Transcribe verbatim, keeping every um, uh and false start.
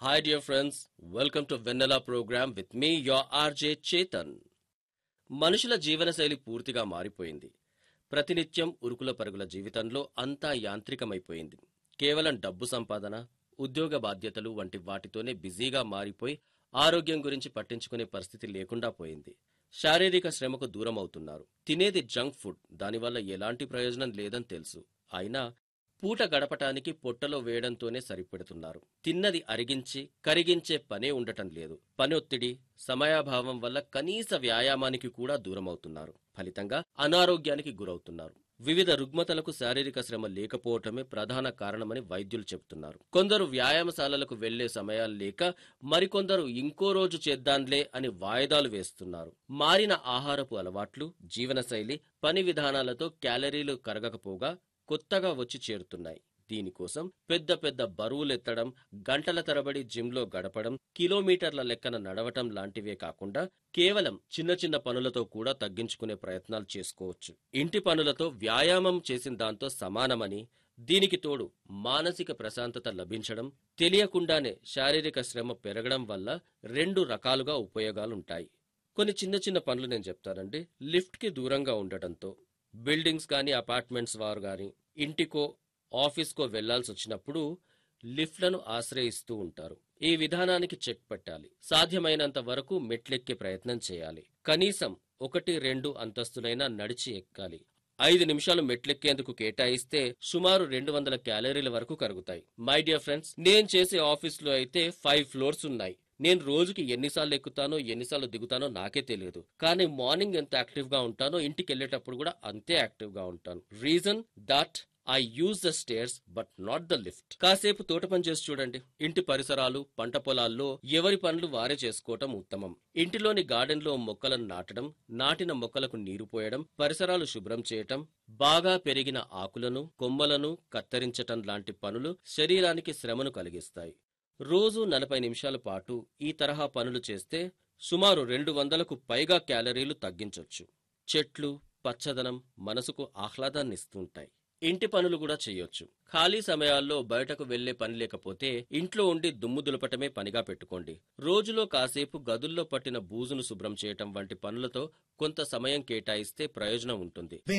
Hi dear friends, welcome to Vanilla program with me your R J Chetan. మనుషుల జీవనశైలి పూర్తిగా మారిపోయింది. ప్రతినిత్యం ఉరుకుల పరుగుల జీవితంలో అంతా యాంత్రికమైపోయింది. కేవలం డబ్బు సంపాదన, ఉద్యోగ బాధ్యతలు వంటి వాటితోనే బిజీగా మారిపోయి ఆరోగ్యం గురించి పట్టించుకునే పరిస్థితి లేకుండా పోయింది. శారీరక శ్రమకు దూరం అవుతున్నారు. తినేది జంక్ ఫుడ్, దానివల్ల ఎలాంటి ప్రయోజనం లేదని తెలుసు. అయినా పూట గడపటానికి పొట్టలో వేయడంతోనే సరిపెడుతున్నారు. తిన్నది అరిగించి కరిగించే పనే ఉండటం లేదు. పనొత్తిడి, సమయాభావం వల్ల కనీస వ్యాయామానికి కూడా దూరమవుతున్నారు. ఫలితంగా అనారోగ్యానికి గురవుతున్నారు. వివిధ రుగ్మతలకు శారీరక శ్రమ లేకపోవటమే ప్రధాన కారణమని వైద్యులు చెబుతున్నారు. కొందరు వ్యాయామశాలలకు వెళ్లే సమయాలు లేక మరికొందరు ఇంకో రోజు చేద్దాంలే అని వాయిదాలు వేస్తున్నారు. మారిన ఆహారపు అలవాట్లు, జీవనశైలి, పని విధానాలతో క్యాలరీలు కరగకపోగా కొత్తగా వచ్చి చేరుతున్నాయి. దీనికోసం పెద్ద పెద్ద బరువులెత్తడం, గంటల తరబడి జిమ్లో గడపడం, కిలోమీటర్ల లెక్కన నడవటం లాంటివే కాకుండా కేవలం చిన్న చిన్న పనులతో కూడా తగ్గించుకునే ప్రయత్నాలు చేసుకోవచ్చు. ఇంటి పనులతో వ్యాయామం చేసిన దాంతో సమానమని, దీనికి తోడు మానసిక ప్రశాంతత లభించడం, తెలియకుండానే శారీరక శ్రమ పెరగడం వల్ల రెండు రకాలుగా ఉపయోగాలుంటాయి. కొన్ని చిన్న చిన్న పనులు నేను చెప్తానండి. లిఫ్ట్కి దూరంగా ఉండటంతో, బిల్డింగ్స్ కానీ అపార్ట్మెంట్స్ వారు కానీ ఇంటికో ఆఫీస్కో వెళ్లాల్సి వచ్చినప్పుడు లిఫ్ట్లను ఆశ్రయిస్తూ ఉంటారు. ఈ విధానానికి చెక్ పెట్టాలి. సాధ్యమైనంత వరకు మెట్లెక్కే ప్రయత్నం చేయాలి. కనీసం ఒకటి రెండు అంతస్తులైనా నడిచి ఎక్కాలి. ఐదు నిమిషాలు మెట్లెక్కేందుకు కేటాయిస్తే సుమారు రెండు వందల క్యాలరీల వరకు కరుగుతాయి. మై డియర్ ఫ్రెండ్స్, నేను చేసే ఆఫీస్లో అయితే ఫైవ్ ఫ్లోర్స్ ఉన్నాయి. నేను రోజుకి ఎన్నిసార్లు ఎక్కుతానో ఎన్నిసార్లు దిగుతానో నాకే తెలియదు. కానీ మార్నింగ్ ఎంత యాక్టివ్ గా ఉంటానో ఇంటికి వెళ్లేటప్పుడు కూడా అంతే యాక్టివ్ గా ఉంటాను. Reason that I use the stairs but not the lift. కాసేపు తోట పని చేసి చూడండి. ఇంటి పరిసరాలు, పంట పొలాల్లో ఎవరి పనులు వారే చేసుకోవటం ఉత్తమం. ఇంటిలోని గార్డెన్ లో మొక్కలను నాటడం, నాటిన మొక్కలకు నీరు పోయడం, పరిసరాలు శుభ్రం చేయటం, బాగా పెరిగిన ఆకులను, కొమ్మలను కత్తిరించటం లాంటి పనులు శరీరానికి శ్రమను కలిగిస్తాయి. రోజు నలభై నిమిషాల పాటు ఈ తరహా పనులు చేస్తే సుమారు రెండు వందలకు పైగా క్యాలరీలు తగ్గించొచ్చు. చెట్లు, పచ్చదనం మనసుకు ఆహ్లాదాన్నిస్తుంటాయి. ఇంటి పనులు కూడా చేయొచ్చు. ఖాళీ సమయాల్లో బయటకు వెళ్లే పని లేకపోతే ఇంట్లో ఉండి దుమ్ము దులపటమే పనిగా పెట్టుకోండి. రోజులో కాసేపు గదుల్లో పట్టిన బూజును శుభ్రం చేయటం వంటి పనులతో కొంత సమయం కేటాయిస్తే ప్రయోజనం ఉంటుంది.